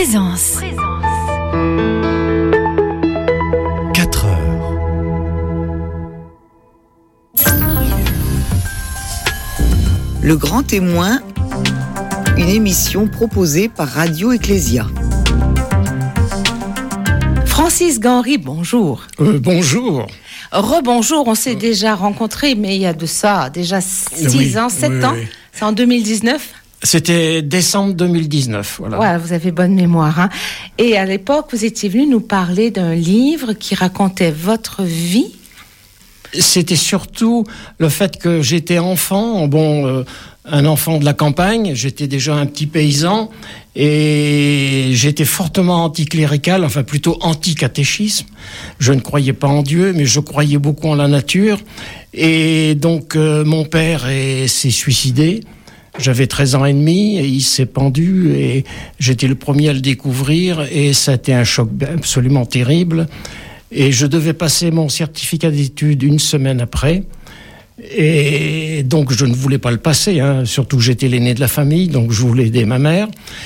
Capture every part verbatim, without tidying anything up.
Présence. quatre heures. Le Grand Témoin, une émission proposée par Radio Ecclésia. Francis Ganry, bonjour. Euh, bonjour. Rebonjour, on s'est déjà rencontrés, mais il y a de ça déjà six oui, ans, sept oui, ans. Oui. C'est en deux mille dix-neuf. C'était décembre deux mille dix-neuf, voilà. Voilà, vous avez bonne mémoire. Hein. Et à l'époque, vous étiez venu nous parler d'un livre qui racontait votre vie. C'était surtout le fait que j'étais enfant, bon, euh, un enfant de la campagne, j'étais déjà un petit paysan, et j'étais fortement anticlérical, enfin plutôt anti-catéchisme. Je ne croyais pas en Dieu, mais je croyais beaucoup en la nature. Et donc, euh, mon père est, s'est suicidé. J'avais treize ans et demi, et il s'est pendu, et j'étais le premier à le découvrir, et ça a été un choc absolument terrible. Et je devais passer mon certificat d'études une semaine après. Et donc, je ne voulais pas le passer, hein. Surtout que j'étais l'aîné de la famille, donc je voulais aider ma mère.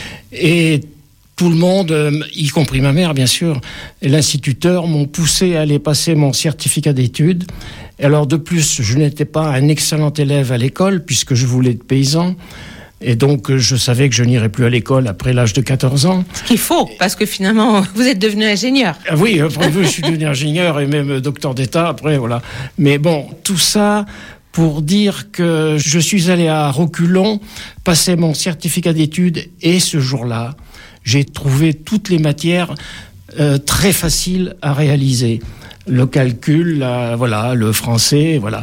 Et tout le monde, euh, y compris ma mère, bien sûr, et l'instituteur, m'ont poussé à aller passer mon certificat d'études. Et alors, de plus, je n'étais pas un excellent élève à l'école, puisque je voulais être paysan. Et donc, je savais que je n'irais plus à l'école après l'âge de quatorze ans. Ce qu'il faut, parce que finalement, vous êtes devenu ingénieur. Ah oui, après, je suis devenu ingénieur et même docteur d'État après, voilà. Mais bon, tout ça pour dire que je suis allé à Roculon passer mon certificat d'études, et ce jour-là, j'ai trouvé toutes les matières euh, très faciles à réaliser. Le calcul, la, voilà, le français, voilà.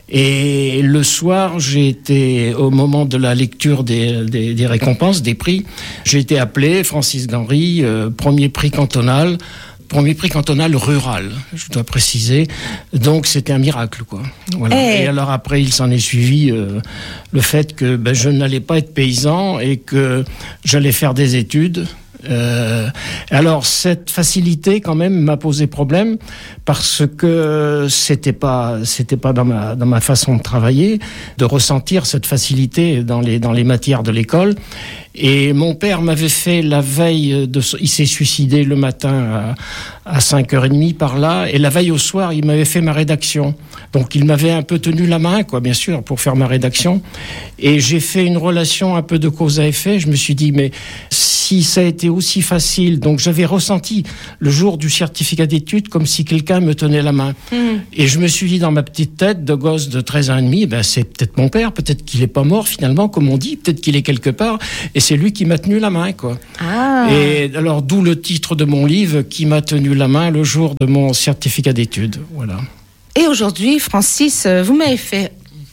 Et le soir, j'ai été, au moment de la lecture des, des, des récompenses, des prix, j'ai été appelé Francis Ganry, euh, premier prix cantonal, premier prix cantonal rural, je dois préciser. Donc, c'était un miracle, quoi. Voilà. Hey. Et alors après, il s'en est suivi euh, le fait que ben, je n'allais pas être paysan et que j'allais faire des études. Euh, alors cette facilité quand même m'a posé problème, parce que c'était pas c'était pas dans ma dans ma façon de travailler de ressentir cette facilité dans les dans les matières de l'école. Et mon père m'avait fait la veille de il s'est suicidé le matin à, à cinq heures trente par là, et la veille au soir il m'avait fait ma rédaction. Donc il m'avait un peu tenu la main, quoi, bien sûr, pour faire ma rédaction. Et j'ai fait une relation un peu de cause à effet. Je me suis dit, mais si ça a été aussi facile, donc j'avais ressenti le jour du certificat d'études comme si quelqu'un me tenait la main. Mmh. Et je me suis dit dans ma petite tête de gosse de treize ans et demi, ben c'est peut-être mon père, peut-être qu'il est pas mort finalement, comme on dit, peut-être qu'il est quelque part, et c'est lui qui m'a tenu la main, quoi. Ah. Et alors d'où le titre de mon livre, Qui m'a tenu la main le jour de mon certificat d'études, voilà. Et aujourd'hui, Francis, vous m'avez fait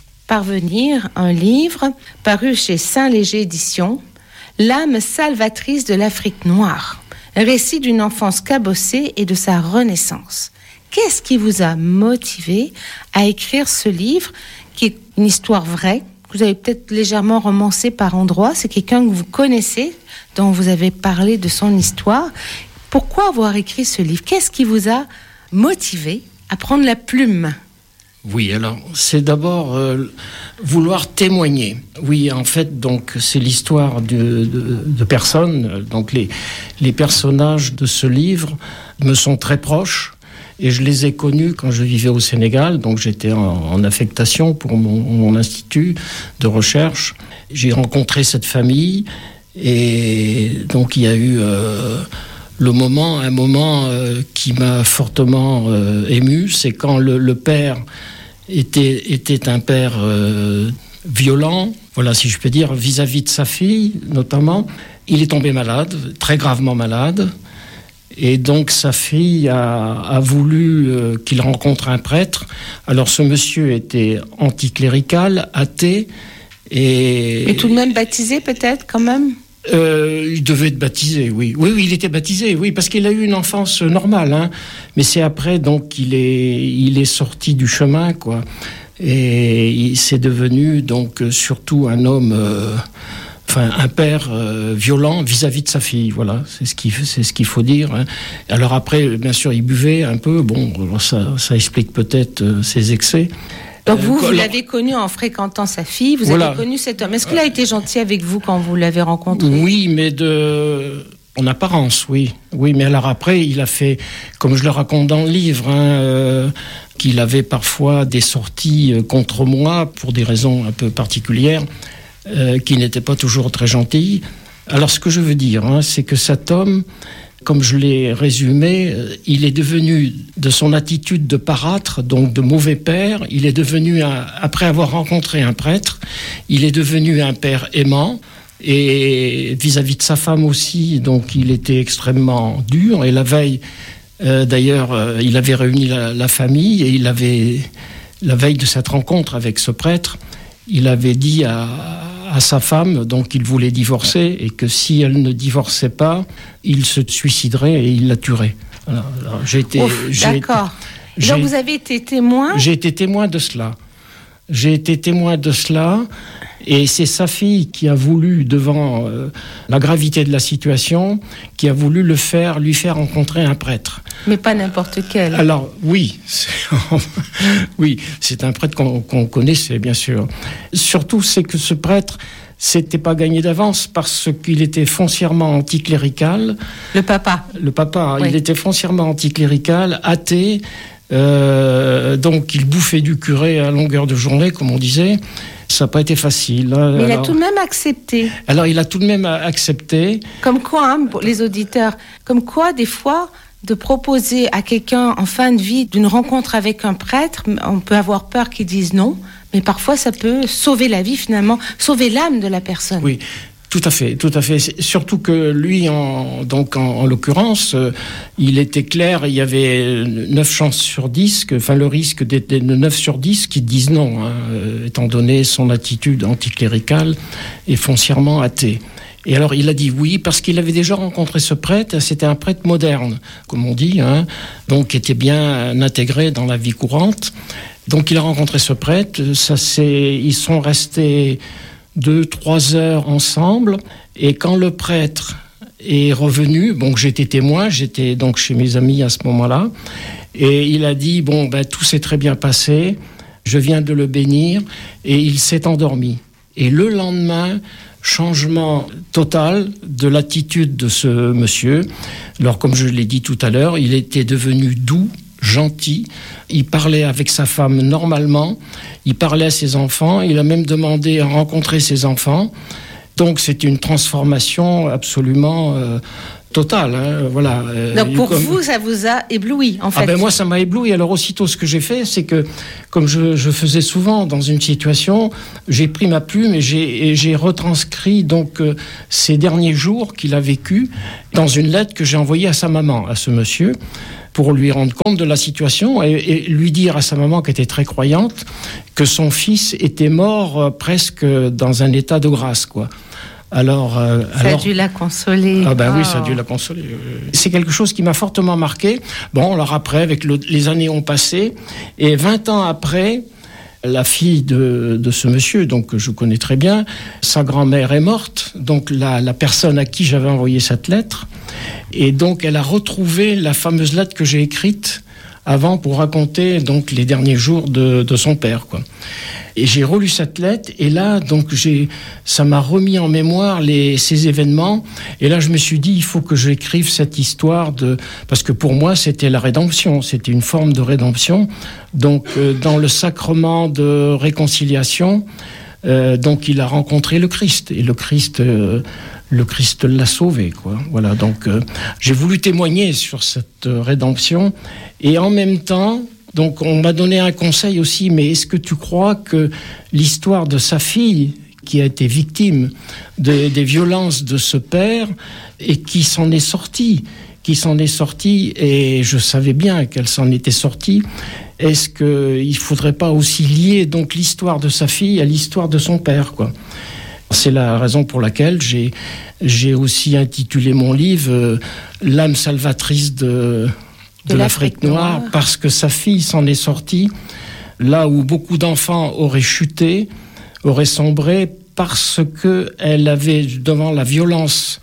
parvenir un livre paru chez Saint-Léger Éditions, L'âme salvatrice de l'Afrique noire, un récit d'une enfance cabossée et de sa renaissance. Qu'est-ce qui vous a motivé à écrire ce livre, qui est une histoire vraie, que vous avez peut-être légèrement romancée par endroits? C'est quelqu'un que vous connaissez, dont vous avez parlé de son histoire. Pourquoi avoir écrit ce livre? Qu'est-ce qui vous a motivé à prendre la plume? Oui, alors, c'est d'abord euh, vouloir témoigner. Oui, en fait, donc, c'est l'histoire de, de, de personnes. Donc, les, les personnages de ce livre me sont très proches, et je les ai connus quand je vivais au Sénégal. Donc, j'étais en, en affectation pour mon, mon institut de recherche. J'ai rencontré cette famille, et donc, il y a eu... Euh, Le moment, un moment euh, qui m'a fortement euh, ému, c'est quand le, le père était, était un père euh, violent, voilà, si je peux dire, vis-à-vis de sa fille, notamment. Il est tombé malade, très gravement malade, et donc sa fille a, a voulu euh, qu'il rencontre un prêtre. Alors ce monsieur était anticlérical, athée, et... Mais tout de même baptisé peut-être, quand même? Euh, il devait être baptisé, oui. Oui, oui, il était baptisé, oui, parce qu'il a eu une enfance normale, hein. Mais c'est après, donc, qu'il est, il est sorti du chemin, quoi. Et il s'est devenu, donc, surtout un homme, euh, enfin, un père euh, violent vis-à-vis de sa fille, voilà. C'est ce qu'il, c'est ce qu'il faut dire, hein. Alors après, bien sûr, il buvait un peu, bon, ça, ça explique peut-être euh, ses excès. Donc vous, vous l'avez connu en fréquentant sa fille, vous voilà. avez connu cet homme. Est-ce qu'il a été gentil avec vous quand vous l'avez rencontré? Oui, mais de... En apparence, oui. Oui, mais alors après, il a fait, comme je le raconte dans le livre, hein, euh, qu'il avait parfois des sorties contre moi pour des raisons un peu particulières, euh, qui n'étaient pas toujours très gentilles. Alors, ce que je veux dire, hein, c'est que cet homme, comme je l'ai résumé, il est devenu, de son attitude de parâtre, donc de mauvais père, il est devenu, un, après avoir rencontré un prêtre, il est devenu un père aimant, et vis-à-vis de sa femme aussi, donc il était extrêmement dur. Et la veille, euh, d'ailleurs, euh, il avait réuni la, la famille, et il avait, la veille de cette rencontre avec ce prêtre, il avait dit à, à sa femme donc qu'il voulait divorcer, et que si elle ne divorçait pas, il se suiciderait et il la tuerait. Alors, alors, j'ai été, Ouf, j'ai d'accord. Été, Donc j'ai, vous avez été témoin ? J'ai été témoin de cela. J'ai été témoin de cela. Et c'est sa fille qui a voulu, devant euh, la gravité de la situation, qui a voulu le faire, lui faire rencontrer un prêtre. Mais pas n'importe quel. Alors, oui, c'est, oui, c'est un prêtre qu'on, qu'on connaissait, bien sûr. Surtout, c'est que ce prêtre, c'était pas gagné d'avance parce qu'il était foncièrement anticlérical. Le papa. Le papa, oui. Il était foncièrement anticlérical, athée. Euh, donc, il bouffait du curé à longueur de journée, comme on disait. Ça n'a pas été facile. Hein. Mais il alors, a tout de même accepté. Alors, il a tout de même accepté. Comme quoi, hein, pour les auditeurs, comme quoi, des fois, de proposer à quelqu'un en fin de vie d'une rencontre avec un prêtre, on peut avoir peur qu'ils disent non, mais parfois, ça peut sauver la vie, finalement, sauver l'âme de la personne. Oui. Tout à fait, tout à fait. Surtout que lui, en, donc en, en l'occurrence, euh, il était clair, il y avait neuf chances sur dix, que, enfin le risque d'être de neuf sur dix qui disent non, hein, euh, étant donné son attitude anticléricale et foncièrement athée. Et alors il a dit oui parce qu'il avait déjà rencontré ce prêtre, c'était un prêtre moderne, comme on dit, hein, donc qui était bien intégré dans la vie courante. Donc il a rencontré ce prêtre, ça c'est, ils sont restés deux, trois heures ensemble, et quand le prêtre est revenu, bon, j'étais témoin, j'étais donc chez mes amis à ce moment-là, et il a dit, bon, ben, tout s'est très bien passé, je viens de le bénir, et il s'est endormi. Et le lendemain, changement total de l'attitude de ce monsieur. Alors, comme je l'ai dit tout à l'heure, il était devenu doux, gentil, il parlait avec sa femme normalement, il parlait à ses enfants, il a même demandé à rencontrer ses enfants. Donc c'est une transformation absolument euh, totale. Hein, voilà. Donc pour comme... vous, ça vous a ébloui, en fait. Ah ben moi, ça m'a ébloui. Alors aussitôt, ce que j'ai fait, c'est que, comme je, je faisais souvent dans une situation, j'ai pris ma plume et j'ai, et j'ai retranscrit donc euh, ces derniers jours qu'il a vécu dans une lettre que j'ai envoyée à sa maman, à ce monsieur, pour lui rendre compte de la situation et, et lui dire à sa maman, qui était très croyante, que son fils était mort euh, presque dans un état de grâce, quoi. Alors, euh, ça alors, a dû la consoler. Ah ben oh. oui, ça a dû la consoler. C'est quelque chose qui m'a fortement marqué. Bon, alors après, avec le, les années ont passé, et vingt ans après, la fille de, de ce monsieur, donc que je connais très bien, sa grand-mère est morte, donc la, la personne à qui j'avais envoyé cette lettre, et donc elle a retrouvé la fameuse lettre que j'ai écrite avant pour raconter donc les derniers jours de, de son père, quoi. Et j'ai relu cette lettre, et là, donc, j'ai, ça m'a remis en mémoire les, ces événements. Et là, je me suis dit, il faut que j'écrive cette histoire de, parce que pour moi, c'était la rédemption. C'était une forme de rédemption. Donc, euh, dans le sacrement de réconciliation, euh, donc, il a rencontré le Christ. Et le Christ, euh, le Christ l'a sauvé, quoi. Voilà. Donc, euh, j'ai voulu témoigner sur cette euh, rédemption. Et en même temps, donc on m'a donné un conseil aussi, mais est-ce que tu crois que l'histoire de sa fille, qui a été victime de, des violences de ce père, et qui s'en est sortie, qui s'en est sortie, et je savais bien qu'elle s'en était sortie, est-ce qu'il ne faudrait pas aussi lier donc l'histoire de sa fille à l'histoire de son père, quoi? C'est la raison pour laquelle j'ai, j'ai aussi intitulé mon livre euh, « L'âme salvatrice de... » de, de l'Afrique, l'Afrique noire, noire, parce que sa fille s'en est sortie là où beaucoup d'enfants auraient chuté, auraient sombré, parce qu'elle avait, devant la violence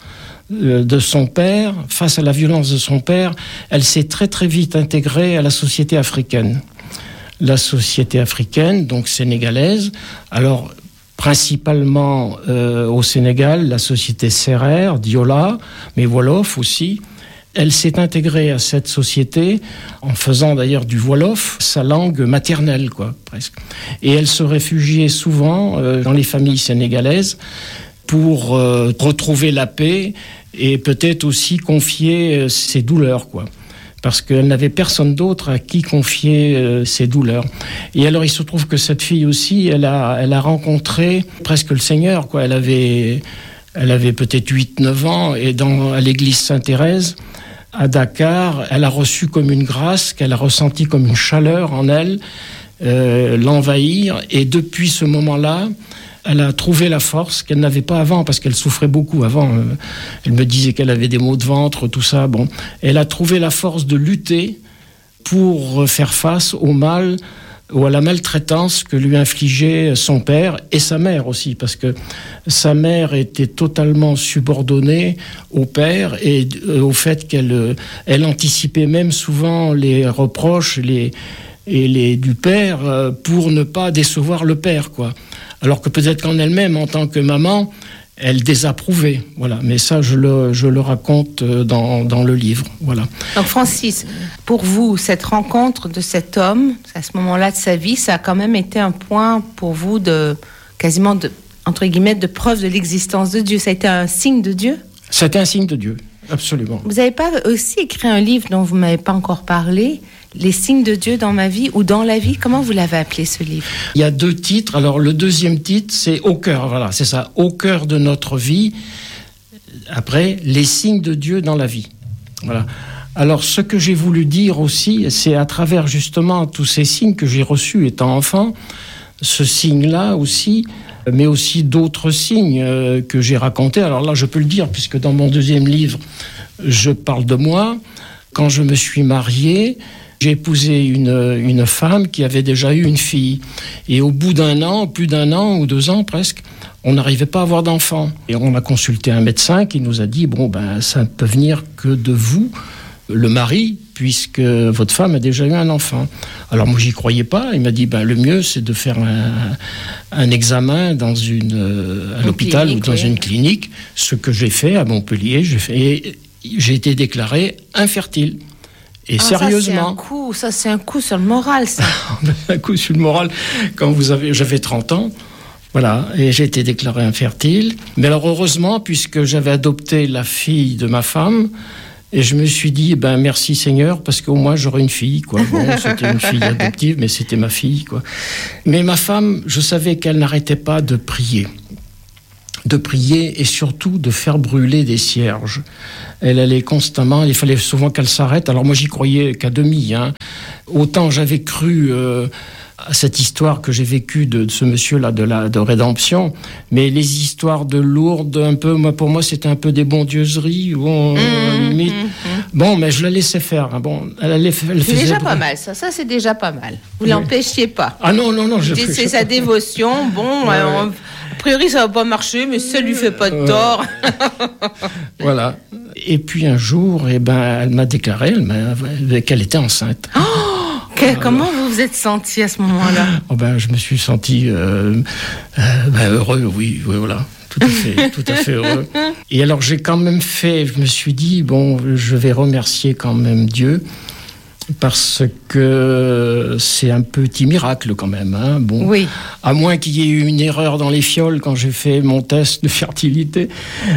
de son père, face à la violence de son père, elle s'est très très vite intégrée à la société africaine. La société africaine, donc sénégalaise, alors principalement euh, au Sénégal, la société Serer, Diola, mais Wolof aussi. Elle s'est intégrée à cette société en faisant d'ailleurs du Wolof sa langue maternelle, quoi, presque. Et elle se réfugiait souvent euh, dans les familles sénégalaises pour euh, retrouver la paix et peut-être aussi confier euh, ses douleurs, quoi. Parce qu'elle n'avait personne d'autre à qui confier euh, ses douleurs. Et alors, il se trouve que cette fille aussi, elle a, elle a rencontré presque le Seigneur, quoi. Elle avait, elle avait peut-être huit neuf ans, et dans, à l'église Sainte-Thérèse, à Dakar, elle a reçu comme une grâce, qu'elle a ressenti comme une chaleur en elle, euh, l'envahir. Et depuis ce moment-là, elle a trouvé la force qu'elle n'avait pas avant, parce qu'elle souffrait beaucoup avant. Elle me disait qu'elle avait des maux de ventre, tout ça. Bon, elle a trouvé la force de lutter pour faire face au mal ou à la maltraitance que lui infligeait son père et sa mère aussi, parce que sa mère était totalement subordonnée au père et au fait qu'elle elle anticipait même souvent les reproches les, et les, du père pour ne pas décevoir le père, quoi. Alors que peut-être qu'en elle-même, en tant que maman, elle désapprouvait. Voilà. Mais ça, je le, je le raconte dans, dans le livre. Voilà. Donc Francis, pour vous, cette rencontre de cet homme, à ce moment-là de sa vie, ça a quand même été un point pour vous de, quasiment de, entre guillemets, de preuve de l'existence de Dieu. Ça a été un signe de Dieu ? C'était un signe de Dieu, absolument. Vous n'avez pas aussi écrit un livre dont vous ne m'avez pas encore parlé, Les signes de Dieu dans ma vie ou dans la vie? Comment vous l'avez appelé, ce livre? Il y a deux titres. Alors, le deuxième titre, c'est Au cœur. Voilà, c'est ça. Au cœur de notre vie. Après, Les signes de Dieu dans la vie. Voilà. Alors, ce que j'ai voulu dire aussi, c'est à travers justement tous ces signes que j'ai reçus étant enfant, ce signe-là aussi, mais aussi d'autres signes euh, que j'ai racontés. Alors là, je peux le dire, puisque dans mon deuxième livre, je parle de moi. Quand je me suis marié, j'ai épousé une, une femme qui avait déjà eu une fille. Et au bout d'un an, plus d'un an ou deux ans presque, on n'arrivait pas à avoir d'enfant. Et on a consulté un médecin qui nous a dit, bon, ben, ça ne peut venir que de vous, le mari, puisque votre femme a déjà eu un enfant. Alors moi, j'y croyais pas. Il m'a dit, ben, le mieux, c'est de faire un, un examen dans une, euh, à l'hôpital clinique, ou dans oui. une clinique, ce que j'ai fait à Montpellier. J'ai fait, et j'ai été déclaré infertile. Et ah, sérieusement. Ça, c'est un coup, ça, c'est un coup sur le moral, ça. Un coup sur le moral. Quand vous avez, j'avais trente ans. Voilà. Et j'ai été déclaré infertile. Mais alors, heureusement, puisque j'avais adopté la fille de ma femme, et je me suis dit, ben, merci Seigneur, parce qu'au moins j'aurai une fille, quoi. Bon, c'était une fille adoptive, mais c'était ma fille, quoi. Mais ma femme, je savais qu'elle n'arrêtait pas de prier. de prier et surtout de faire brûler des cierges. Elle allait constamment, il fallait souvent qu'elle s'arrête. Alors moi, j'y croyais qu'à demi. Hein. Autant j'avais cru euh, à cette histoire que j'ai vécue de, de ce monsieur-là, de, la, de rédemption, mais les histoires de Lourdes, un peu, moi, pour moi, c'était un peu des bondieuseries. Bon, mmh, limite. Mmh. Bon, mais je la laissais faire. Hein. Bon, elle allait, elle c'est déjà brûler. Pas mal, ça. Ça, c'est déjà pas mal. Vous oui. l'empêchiez pas. Ah non, non, non. Je c'est c'est sa dévotion. Bon, ouais, euh, on... A priori, ça va pas marcher, mais ça lui fait pas de tort. Voilà. Et puis un jour, eh ben, elle m'a déclaré elle m'a, qu'elle était enceinte. Oh, que, comment vous vous êtes senti à ce moment-là? Oh ben, je me suis senti euh, euh, ben, heureux, oui, oui, voilà. Tout à fait, tout à fait heureux. Et alors, j'ai quand même fait, je me suis dit, bon, je vais remercier quand même Dieu, parce que c'est un petit miracle quand même. Hein. Bon, oui. À moins qu'il y ait eu une erreur dans les fioles quand j'ai fait mon test de fertilité.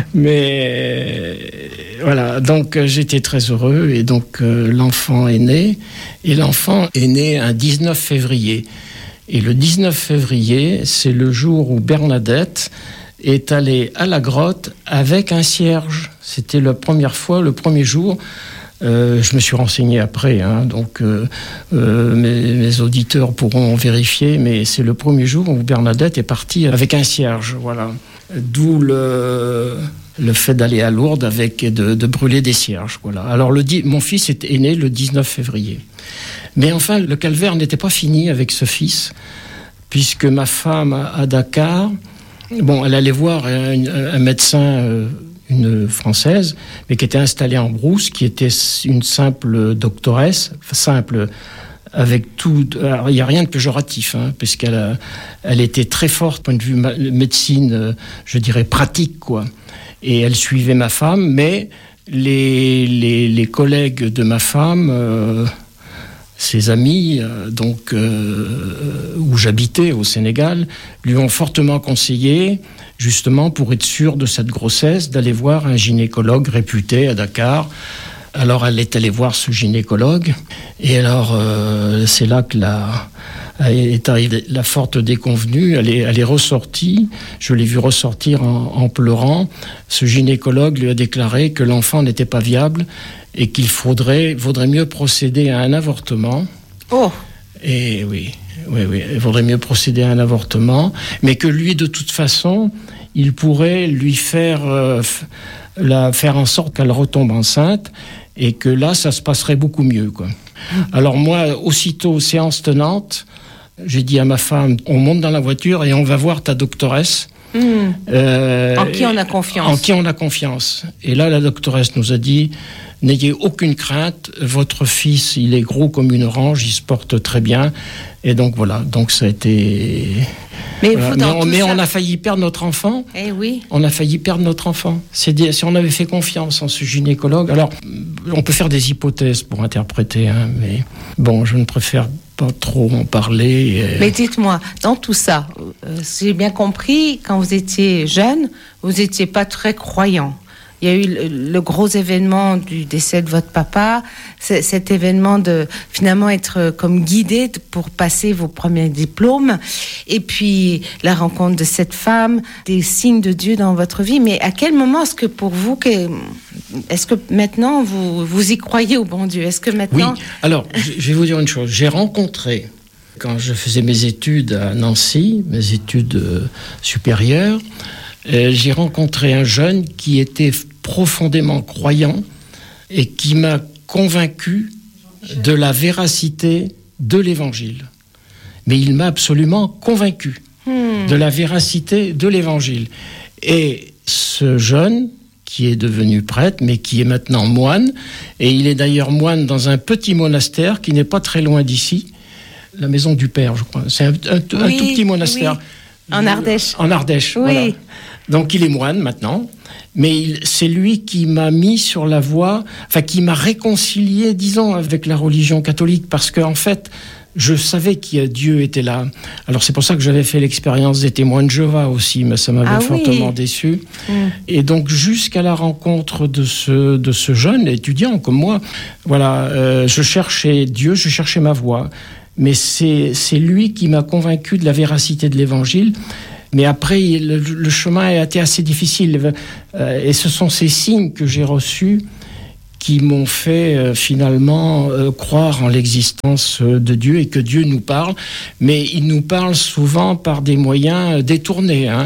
Mais voilà, donc j'étais très heureux et donc euh, l'enfant est né. Et l'enfant est né un dix-neuf février. Et le dix-neuf février, c'est le jour où Bernadette est allée à la grotte avec un cierge. C'était la première fois, le premier jour. Euh, je me suis renseigné après, hein, donc euh, euh, mes, mes auditeurs pourront vérifier, mais c'est le premier jour où Bernadette est partie avec un cierge, voilà. D'où le, le fait d'aller à Lourdes avec, de, de brûler des cierges, voilà. Alors le, mon fils est, est né le dix-neuf février. Mais enfin, le calvaire n'était pas fini avec ce fils, puisque ma femme à Dakar, bon, elle allait voir un, un médecin... Euh, une Française, mais qui était installée en brousse, qui était une simple doctoresse, simple avec tout. Alors, il n'y a rien de péjoratif, hein, puisqu'elle a, elle était très forte, point de vue ma, médecine, euh, je dirais pratique, quoi. Et elle suivait ma femme, mais les, les, les collègues de ma femme, euh, ses amis, euh, donc, euh, où j'habitais au Sénégal, lui ont fortement conseillé, justement pour être sûre de cette grossesse, d'aller voir un gynécologue réputé à Dakar. Alors elle est allée voir ce gynécologue, et alors euh, c'est là que la, est arrivée la forte déconvenue. Elle est, elle est ressortie, je l'ai vue ressortir en, en pleurant. Ce gynécologue lui a déclaré que l'enfant n'était pas viable et qu'il faudrait, vaudrait mieux procéder à un avortement. Oh. Et oui, oui, oui, il vaudrait mieux procéder à un avortement, mais que lui, de toute façon, il pourrait lui faire, euh, la, faire en sorte qu'elle retombe enceinte, et que là, ça se passerait beaucoup mieux, quoi. Alors moi, aussitôt, séance tenante, j'ai dit à ma femme, on monte dans la voiture et on va voir ta doctoresse. Mmh. Euh, en qui on a confiance. En qui on a confiance. Et là, la doctoresse nous a dit, n'ayez aucune crainte, votre fils, il est gros comme une orange, il se porte très bien. Et donc voilà, donc ça a été... Mais, voilà. vous, mais, on, mais ça... on a failli perdre notre enfant. Eh oui. On a failli perdre notre enfant. C'est des, si on avait fait confiance en ce gynécologue... Alors, on peut faire des hypothèses pour interpréter, hein, mais bon, je ne préfère pas trop en parler. Et... Mais dites-moi, dans tout ça, euh, si j'ai bien compris, quand vous étiez jeune, vous n'étiez pas très croyant. Il y a eu le, le gros événement du décès de votre papa, c'est, cet événement de finalement être comme guidé pour passer vos premiers diplômes, et puis la rencontre de cette femme, des signes de Dieu dans votre vie. Mais à quel moment est-ce que pour vous, que, est-ce que maintenant vous, vous y croyez au bon Dieu? Est-ce que maintenant... Oui, alors je vais vous dire une chose. J'ai rencontré, quand je faisais mes études à Nancy, mes études euh, supérieures, euh, j'ai rencontré un jeune qui était profondément croyant et qui m'a convaincu de la véracité de l'Évangile. Mais il m'a absolument convaincu hmm. de la véracité de l'Évangile. Et ce jeune, qui est devenu prêtre, mais qui est maintenant moine, et il est d'ailleurs moine dans un petit monastère qui n'est pas très loin d'ici, la Maison du Père, je crois. C'est un, un, oui, un tout petit monastère. Oui. En Ardèche. En Ardèche, oui. Voilà. Donc il est moine maintenant. Mais il, c'est lui qui m'a mis sur la voie, enfin qui m'a réconcilié, disons, avec la religion catholique, parce qu'en fait, je savais que Dieu était là. Alors c'est pour ça que j'avais fait l'expérience des témoins de Jéhovah aussi, mais ça m'avait ah fortement oui. déçu. Mmh. Et donc jusqu'à la rencontre de ce, de ce jeune étudiant comme moi, voilà, euh, je cherchais Dieu, je cherchais ma voie. Mais c'est, c'est lui qui m'a convaincu de la véracité de l'Évangile. Mais après, le, le chemin a été assez difficile. Euh, et ce sont ces signes que j'ai reçus qui m'ont fait euh, finalement euh, croire en l'existence euh, de Dieu et que Dieu nous parle. Mais il nous parle souvent par des moyens détournés, hein.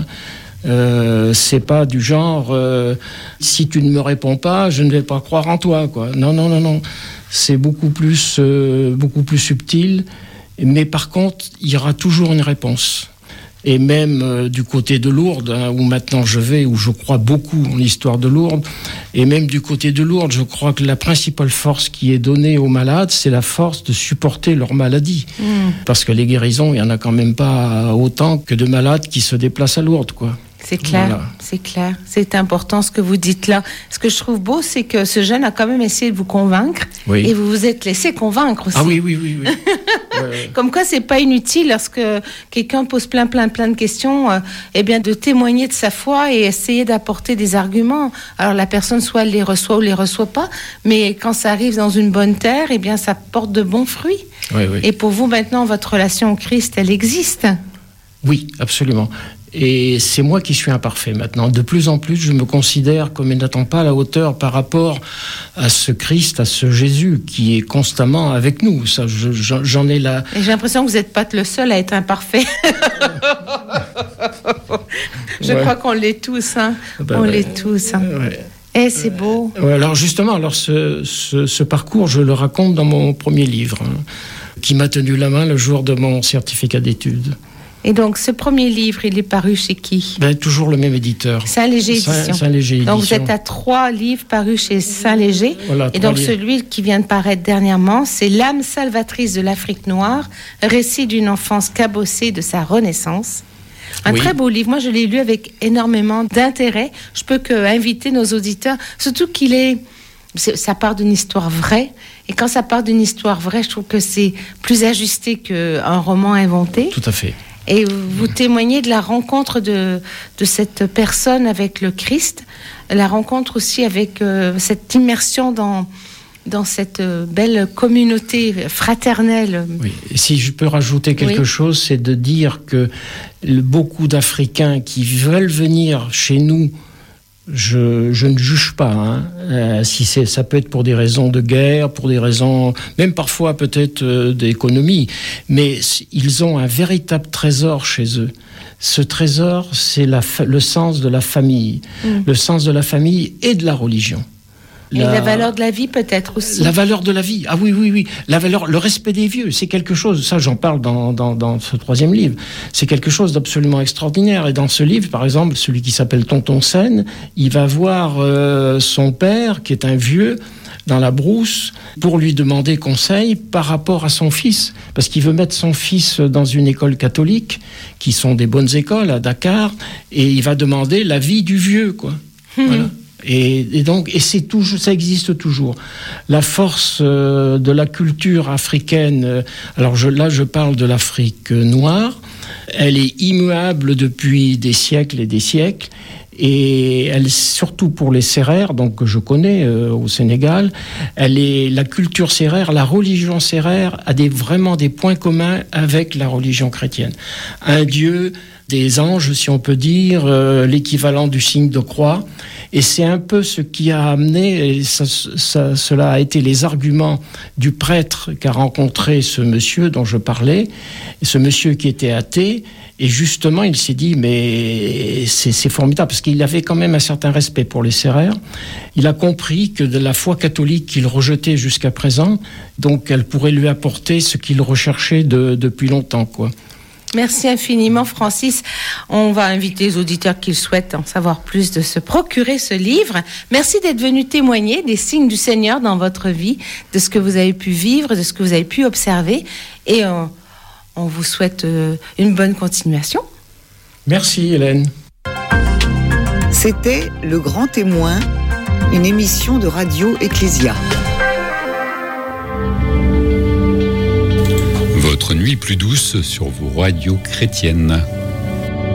Euh, c'est pas du genre euh, si tu ne me réponds pas, je ne vais pas croire en toi, quoi. Non, non, non, non. C'est beaucoup plus, euh, beaucoup plus subtil. Mais par contre, il y aura toujours une réponse. Et même euh, du côté de Lourdes, hein, où maintenant je vais, où je crois beaucoup en l'histoire de Lourdes, et même du côté de Lourdes, je crois que la principale force qui est donnée aux malades, c'est la force de supporter leur maladie. Mmh. Parce que les guérisons, il n'y en a quand même pas autant que de malades qui se déplacent à Lourdes, quoi. C'est clair, voilà. c'est clair. C'est important ce que vous dites là. Ce que je trouve beau, c'est que ce jeune a quand même essayé de vous convaincre, oui. et vous vous êtes laissé convaincre aussi. Ah oui, oui, oui. oui. ouais, ouais. Comme quoi, c'est pas inutile lorsque quelqu'un pose plein, plein, plein de questions, euh, eh bien, de témoigner de sa foi et essayer d'apporter des arguments. Alors la personne soit elle les reçoit ou les reçoit pas, mais quand ça arrive dans une bonne terre, eh bien, ça porte de bons fruits. Oui, oui. Et pour vous maintenant, votre relation au Christ, elle existe. Oui, absolument. Et c'est moi qui suis imparfait maintenant. De plus en plus, je me considère comme n'étant pas à la hauteur par rapport à ce Christ, à ce Jésus qui est constamment avec nous. Ça, je, j'en ai la... Et j'ai l'impression que vous n'êtes pas le seul à être imparfait. je ouais. crois qu'on l'est tous. Hein. Ben, on ouais. l'est tous. Hein. Ouais. Et c'est beau. Ouais, alors justement, alors ce, ce, ce parcours, je le raconte dans mon premier livre, hein, qui m'a tenu la main le jour de mon certificat d'études. Et donc, ce premier livre, il est paru chez qui? Ben, toujours le même éditeur. Saint-Léger Édition. Saint-Léger Édition. Donc, vous êtes à trois livres parus chez Saint-Léger. Voilà, et donc, livres. celui qui vient de paraître dernièrement, c'est L'âme salvatrice de l'Afrique noire, récit d'une enfance cabossée de sa renaissance. Un oui. très beau livre. Moi, je l'ai lu avec énormément d'intérêt. Je peux qu'inviter nos auditeurs, surtout qu'il est... Ça part d'une histoire vraie. Et quand ça part d'une histoire vraie, je trouve que c'est plus ajusté qu'un roman inventé. Tout à fait. Et vous témoignez de la rencontre de, de cette personne avec le Christ, la rencontre aussi avec euh, cette immersion dans, dans cette belle communauté fraternelle. Oui. Et si je peux rajouter quelque oui. chose, c'est de dire que beaucoup d'Africains qui veulent venir chez nous, Je, je ne juge pas. Hein. Euh, si c'est, ça peut être pour des raisons de guerre, pour des raisons, même parfois peut-être euh, d'économie, mais ils ont un véritable trésor chez eux. Ce trésor, c'est la, le sens de la famille, mmh. le sens de la famille et de la religion. Et la, la valeur de la vie peut-être aussi. La valeur de la vie, ah oui, oui, oui. La valeur, le respect des vieux, c'est quelque chose, ça j'en parle dans, dans, dans ce troisième livre, c'est quelque chose d'absolument extraordinaire. Et dans ce livre, par exemple, celui qui s'appelle Tonton Sen, il va voir euh, son père, qui est un vieux, dans la brousse, pour lui demander conseil par rapport à son fils. Parce qu'il veut mettre son fils dans une école catholique, qui sont des bonnes écoles à Dakar, et il va demander l'avis du vieux, quoi. Mmh. Voilà. Et, et donc, et c'est toujours, ça existe toujours. La force euh, de la culture africaine. Euh, alors je, là, je parle de l'Afrique noire. Elle est immuable depuis des siècles et des siècles. Et elle, surtout pour les Sérères, donc que je connais euh, au Sénégal, elle est la culture sérère, la religion sérère a des, vraiment des points communs avec la religion chrétienne. Un dieu, des anges, si on peut dire, euh, l'équivalent du signe de croix. Et c'est un peu ce qui a amené, et ça, ça, cela a été les arguments du prêtre qu'a rencontré ce monsieur dont je parlais, ce monsieur qui était athée. Et justement, il s'est dit, mais c'est, c'est formidable, parce qu'il avait quand même un certain respect pour les Sérères. Il a compris que de la foi catholique qu'il rejetait jusqu'à présent, donc elle pourrait lui apporter ce qu'il recherchait de, depuis longtemps, quoi. Merci infiniment, Francis. On va inviter les auditeurs qui le souhaitent en savoir plus de se procurer ce livre. Merci d'être venu témoigner des signes du Seigneur dans votre vie, de ce que vous avez pu vivre, de ce que vous avez pu observer. Et on, on vous souhaite une bonne continuation. Merci, Hélène. C'était Le Grand Témoin, une émission de Radio Ecclésia. Votre nuit plus douce sur vos radios chrétiennes.